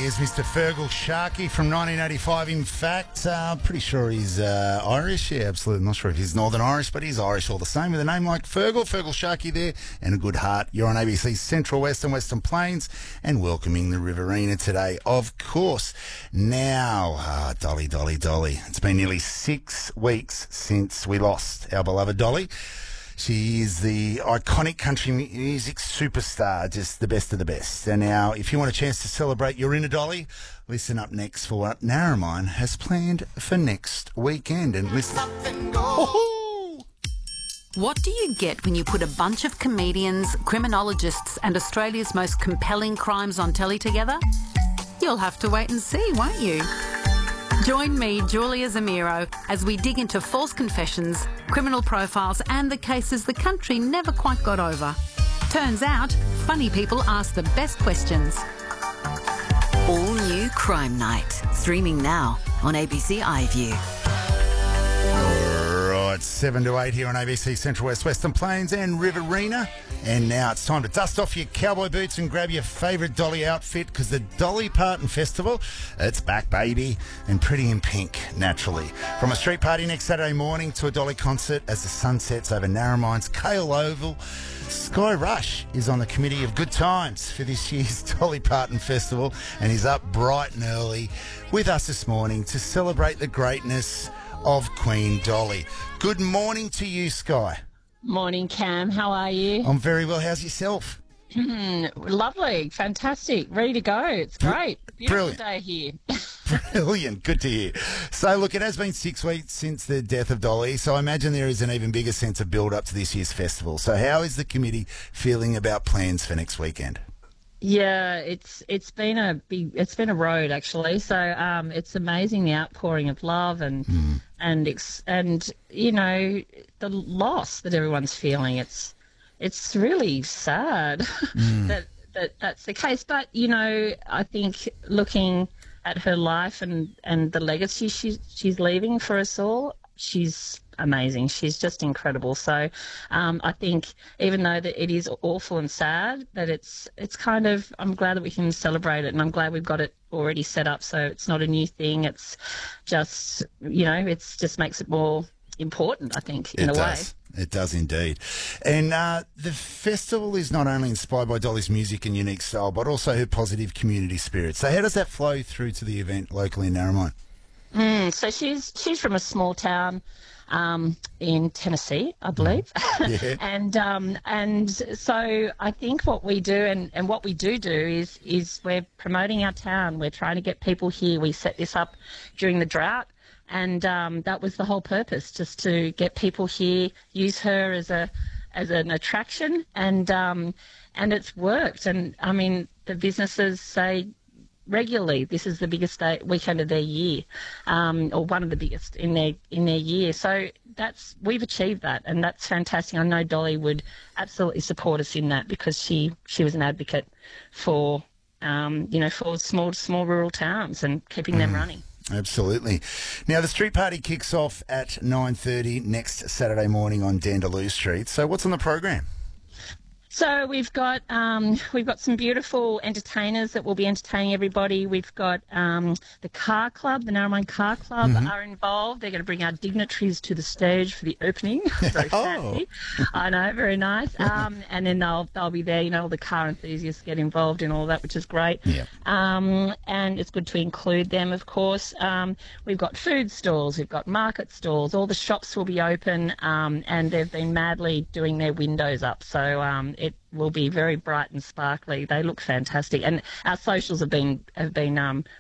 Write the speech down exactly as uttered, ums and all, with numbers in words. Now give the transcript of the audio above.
is Mister Fergal Sharkey from nineteen eighty-five. In fact, uh, pretty sure he's uh, Irish. Yeah, absolutely. Not sure if he's Northern Irish, but he's Irish all the same with a name like Fergal. Fergal Sharkey there and a good heart. You're on A B C Central West and Western Plains and welcoming the Riverina today, of course. Now, ah, Dolly, Dolly, Dolly. It's been nearly six weeks since we lost our beloved Dolly. She is the iconic country music superstar, just the best of the best. And now, if you want a chance to celebrate your inner Dolly, listen up next for what Narromine has planned for next weekend. And listen. Oh-hoo! What do you get when you put a bunch of comedians, criminologists and Australia's most compelling crimes on telly together? You'll have to wait and see, won't you? Join me, Julia Zamiro, as we dig into false confessions, criminal profiles and the cases the country never quite got over. Turns out, funny people ask the best questions. All new Crime Night, streaming now on A B C iView. Right, seven to eight here on A B C Central West, Western Plains and Riverina. And now it's time to dust off your cowboy boots and grab your favourite Dolly outfit, because the Dolly Parton Festival, it's back, baby, and pretty in pink, naturally. From a street party next Saturday morning to a Dolly concert as the sun sets over Narromine's Kale Oval, Sky Rush is on the committee of good times for this year's Dolly Parton Festival, and he's up bright and early with us this morning to celebrate the greatness of Queen Dolly. Good morning to you, Sky. Morning, Cam. How are you? I'm very well. How's yourself? Mm, lovely. Fantastic. Ready to go. It's great. Beautiful Brilliant. day here. Brilliant. Good to hear. So, look, it has been six weeks since the death of Dolly, so I imagine there is an even bigger sense of build-up to this year's festival. So how is the committee feeling about plans for next weekend? Yeah, it's it's been a big it's been a road actually. So um, it's amazing the outpouring of love and mm. and ex- and you know the loss that everyone's feeling. It's it's really sad mm. that that that's the case. But you know, I think looking at her life and, and the legacy she's she's leaving for us all, she's amazing. She's just incredible. So um, I think even though that it is awful and sad, that it's it's kind of, I'm glad that we can celebrate it, and I'm glad we've got it already set up so it's not a new thing. It's just, you know, it's just makes it more important, I think, in it a does. way. It does indeed. And uh, the festival is not only inspired by Dolly's music and unique style, but also her positive community spirit. So how does that flow through to the event locally in Narromine? Mm, so she's she's from a small town um, in Tennessee, I believe. Mm. Yeah. and um, and so I think what we do and, and what we do do is is we're promoting our town. We're trying to get people here. We set this up during the drought, and um, that was the whole purpose, just to get people here, use her as a as an attraction, and um, and it's worked. And I mean, the businesses say regularly, this is the biggest day, weekend of their year, um, or one of the biggest in their in their year. So that's we've achieved that, and that's fantastic. I know Dolly would absolutely support us in that, because she she was an advocate for um, you know for small small rural towns and keeping mm. them running. Absolutely. Now, the street party kicks off at nine thirty next Saturday morning on Dandaloo Street. So what's on the program? So we've got um, we've got some beautiful entertainers that will be entertaining everybody. We've got um, the Car Club, the Narromine Car Club mm-hmm. are involved. They're going to bring our dignitaries to the stage for the opening. Very fancy. Oh. I know, very nice. Um, and then they'll they'll be there. You know, all the car enthusiasts get involved in all that, which is great. Yeah. Um, and it's good to include them, of course. Um, we've got food stalls, we've got market stalls. All the shops will be open, um, and they've been madly doing their windows up. So um, it will be very bright and sparkly. They look fantastic, and our socials have been have been um,